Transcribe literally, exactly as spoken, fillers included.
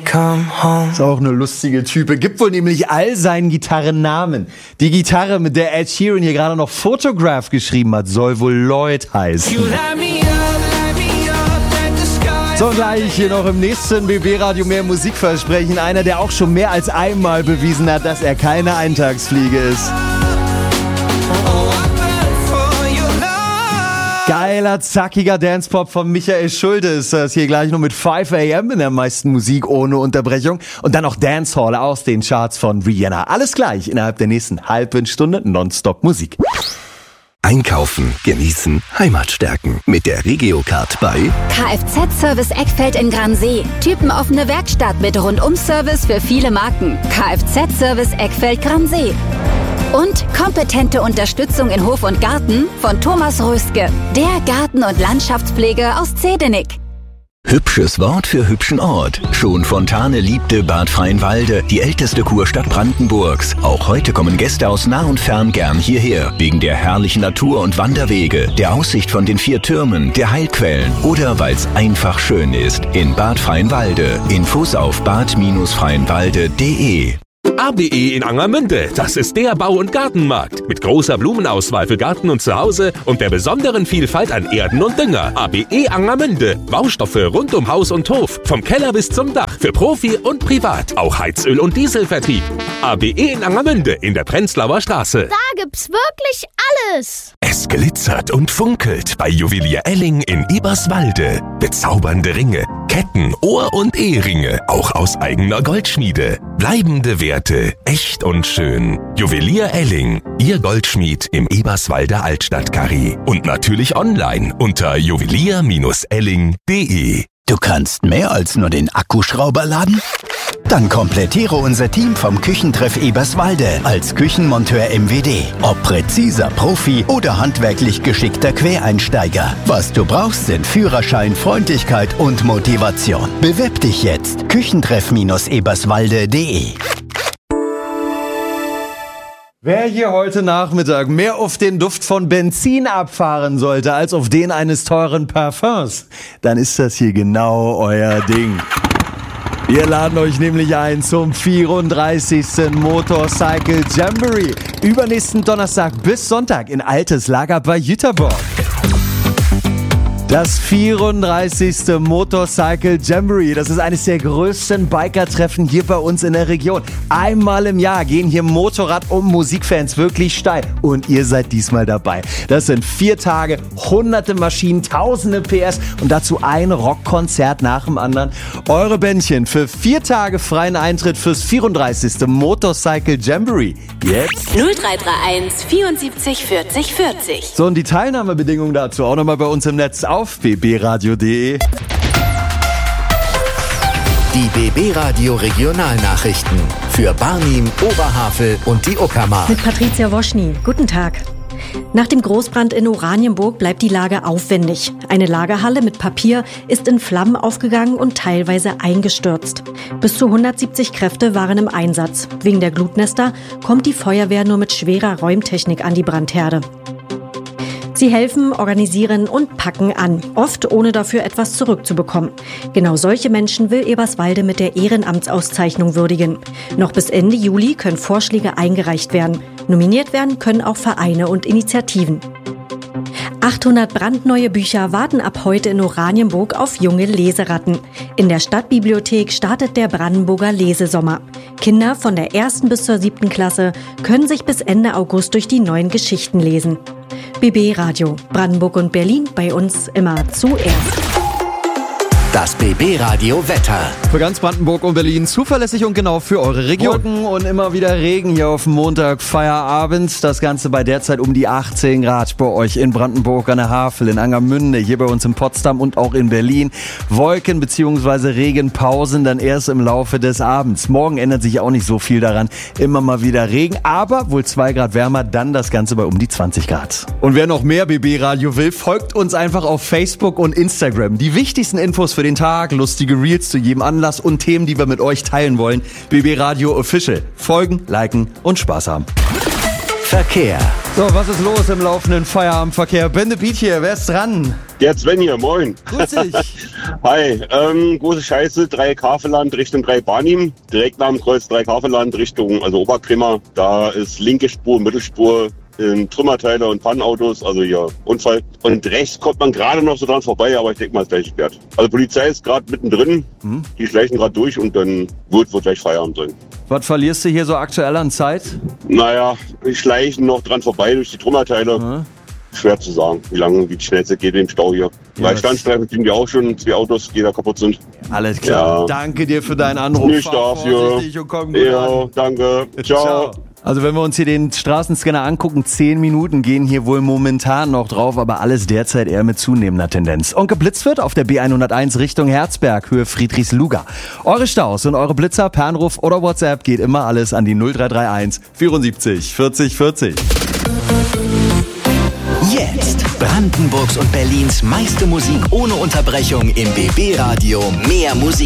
come home. Ist auch eine lustige Type. Gibt wohl nämlich all seinen Gitarrennamen. Die Gitarre, mit der Ed Sheeran hier gerade noch Photograph geschrieben hat, soll wohl Lloyd heißen. You light me up, light me up at the sky. So, gleich hier noch im nächsten B B-Radio mehr Musikversprechen. Einer, der auch schon mehr als einmal bewiesen hat, dass er keine Eintagsfliege ist. Geiler, zackiger Dancepop von Michael Schulte ist das hier gleich noch mit five a m in der meisten Musik ohne Unterbrechung. Und dann noch Dancehall aus den Charts von Rihanna. Alles gleich innerhalb der nächsten halben Stunde nonstop Musik. Einkaufen, genießen, Heimat stärken. Mit der Regiocard bei Kfz-Service Eckfeld in Gransee. Typenoffene Werkstatt mit Rundum-Service für viele Marken. Kfz-Service Eckfeld Gransee. Und kompetente Unterstützung in Hof und Garten von Thomas Röstke, der Garten- und Landschaftspflege aus Zedenik. Hübsches Wort für hübschen Ort. Schon Fontane liebte Bad Freienwalde, die älteste Kurstadt Brandenburgs. Auch heute kommen Gäste aus nah und fern gern hierher. Wegen der herrlichen Natur und Wanderwege, der Aussicht von den vier Türmen, der Heilquellen oder weil es einfach schön ist. In Bad Freienwalde. Infos auf bad freienwalde punkt de. A B E in Angermünde, das ist der Bau- und Gartenmarkt. Mit großer Blumenauswahl für Garten und Zuhause und der besonderen Vielfalt an Erden und Dünger. A B E Angermünde. Baustoffe rund um Haus und Hof. Vom Keller bis zum Dach. Für Profi und Privat. Auch Heizöl- und Dieselvertrieb. A B E in Angermünde in der Prenzlauer Straße. Da gibt's wirklich alles. Es glitzert und funkelt bei Juwelier Elling in Eberswalde. Bezaubernde Ringe, Ketten, Ohr- und Eheringe. Auch aus eigener Goldschmiede. Bleibende Werte, echt und schön. Juwelier Elling, Ihr Goldschmied im Eberswalder Altstadt-Karree. Und natürlich online unter juwelier Elling punkt de. Du kannst mehr als nur den Akkuschrauber laden? Dann komplettiere unser Team vom Küchentreff Eberswalde als Küchenmonteur M W D. Ob präziser Profi oder handwerklich geschickter Quereinsteiger. Was du brauchst, sind Führerschein, Freundlichkeit und Motivation. Bewirb dich jetzt. Küchentreff Eberswalde punkt de. Wer hier heute Nachmittag mehr auf den Duft von Benzin abfahren sollte, als auf den eines teuren Parfums, dann ist das hier genau euer Ding. Wir laden euch nämlich ein zum vierunddreißigsten Motorcycle Jamboree. Übernächsten Donnerstag bis Sonntag in Altes Lager bei Jüterborg. Das vierunddreißigste Motorcycle Jamboree, das ist eines der größten Biker-Treffen hier bei uns in der Region. Einmal im Jahr gehen hier Motorrad- und Musikfans wirklich steil und ihr seid diesmal dabei. Das sind vier Tage, hunderte Maschinen, tausende P S und dazu ein Rockkonzert nach dem anderen. Eure Bändchen für vier Tage freien Eintritt fürs vierunddreißigste Motorcycle Jamboree. Jetzt null drei drei eins vierundsiebzig vierzig vierzig. So, und die Teilnahmebedingungen dazu auch nochmal bei uns im Netz auf b b radio punkt de. Die B B-Radio Regionalnachrichten für Barnim, Oberhavel und die Uckermark. Mit Patricia Woschny. Guten Tag. Nach dem Großbrand in Oranienburg bleibt die Lage aufwendig. Eine Lagerhalle mit Papier ist in Flammen aufgegangen und teilweise eingestürzt. Bis zu hundertsiebzig Kräfte waren im Einsatz. Wegen der Glutnester kommt die Feuerwehr nur mit schwerer Räumtechnik an die Brandherde. Sie helfen, organisieren und packen an, oft ohne dafür etwas zurückzubekommen. Genau solche Menschen will Eberswalde mit der Ehrenamtsauszeichnung würdigen. Noch bis Ende Juli können Vorschläge eingereicht werden. Nominiert werden können auch Vereine und Initiativen. achthundert brandneue Bücher warten ab heute in Oranienburg auf junge Leseratten. In der Stadtbibliothek startet der Brandenburger Lesesommer. Kinder von der ersten bis zur siebten Klasse können sich bis Ende August durch die neuen Geschichten lesen. B B Radio, Brandenburg und Berlin, bei uns immer zuerst. Das B B-Radio Wetter. Für ganz Brandenburg und Berlin zuverlässig und genau für eure Region. Wolken und immer wieder Regen hier auf dem Montag, Feierabend. Das Ganze bei derzeit um die achtzehn Grad bei euch in Brandenburg an der Havel, in Angermünde, hier bei uns in Potsdam und auch in Berlin. Wolken bzw. Regenpausen dann erst im Laufe des Abends. Morgen ändert sich auch nicht so viel daran. Immer mal wieder Regen, aber wohl zwei Grad wärmer, dann das Ganze bei um die zwanzig Grad. Und wer noch mehr B B-Radio will, folgt uns einfach auf Facebook und Instagram. Die wichtigsten Infos für den Tag, lustige Reels zu jedem Anlass und Themen, die wir mit euch teilen wollen. B B Radio Official. Folgen, liken und Spaß haben. Verkehr. So, was ist los im laufenden Feierabendverkehr? Bende Piet hier, wer ist dran? Der Sven hier, moin. Grüß dich. Hi, ähm, große Scheiße, drei Kafeland Richtung drei Barnim, direkt nach dem Kreuz drei Kafeland Richtung, also Oberkrimmer, da ist linke Spur, Mittelspur, in Trümmerteile und Pannenautos, also hier Unfall. Und rechts kommt man gerade noch so dran vorbei, aber ich denke mal, es ist gleich gesperrt. Also Polizei ist gerade mittendrin, hm. die schleichen gerade durch und dann wird, wird gleich Feierabend sein. Was verlierst du hier so aktuell an Zeit? Naja, die schleichen noch dran vorbei durch die Trümmerteile. Hm. Schwer zu sagen, wie lange, wie schnell es geht im Stau hier. Ja, Weil Standstreifen sind ja auch schon, zwei Autos, die da kaputt sind. Alles klar. Ja. Danke dir für deinen Anruf. Nicht dafür. Und komm gut ja, an. danke. Ciao. Ciao. Also wenn wir uns hier den Straßenscanner angucken, zehn Minuten gehen hier wohl momentan noch drauf, aber alles derzeit eher mit zunehmender Tendenz. Und geblitzt wird auf der B hunderteins Richtung Herzberg, Höhe Friedrichsluga. Eure Staus und eure Blitzer per Anruf oder WhatsApp geht immer alles an die null drei drei eins vierundsiebzig vierzig vierzig. Jetzt Brandenburgs und Berlins meiste Musik ohne Unterbrechung im B B Radio. Mehr Musik.